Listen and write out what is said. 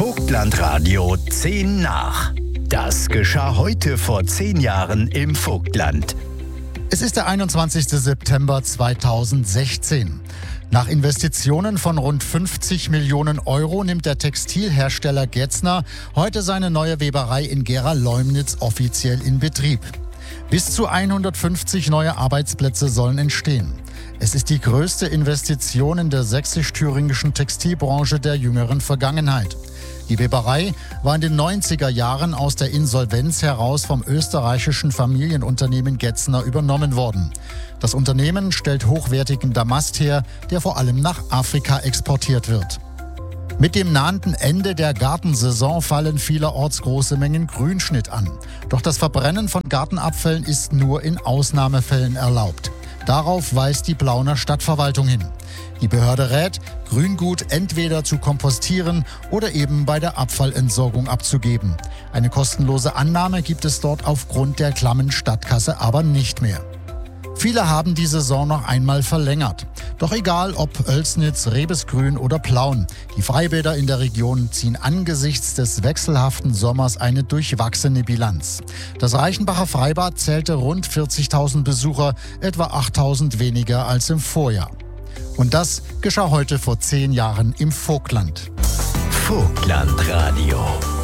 Vogtlandradio 10 nach. Das geschah heute vor 10 Jahren im Vogtland. Es ist der 21. September 2016. Nach Investitionen von rund 50 Millionen Euro nimmt der Textilhersteller Getzner heute seine neue Weberei in Gera-Leumnitz offiziell in Betrieb. Bis zu 150 neue Arbeitsplätze sollen entstehen. Es ist die größte Investition in der sächsisch-thüringischen Textilbranche der jüngeren Vergangenheit. Die Weberei war in den 90er Jahren aus der Insolvenz heraus vom österreichischen Familienunternehmen Getzner übernommen worden. Das Unternehmen stellt hochwertigen Damast her, der vor allem nach Afrika exportiert wird. Mit dem nahenden Ende der Gartensaison fallen vielerorts große Mengen Grünschnitt an. Doch das Verbrennen von Gartenabfällen ist nur in Ausnahmefällen erlaubt. Darauf weist die Plauner Stadtverwaltung hin. Die Behörde rät, Grüngut entweder zu kompostieren oder eben bei der Abfallentsorgung abzugeben. Eine kostenlose Annahme gibt es dort aufgrund der klammen Stadtkasse aber nicht mehr. Viele haben die Saison noch einmal verlängert. Doch egal ob Oelsnitz, Rebesgrün oder Plauen, die Freibäder in der Region ziehen angesichts des wechselhaften Sommers eine durchwachsene Bilanz. Das Reichenbacher Freibad zählte rund 40.000 Besucher, etwa 8.000 weniger als im Vorjahr. Und das geschah heute vor 10 Jahren im Vogtland. Vogtlandradio.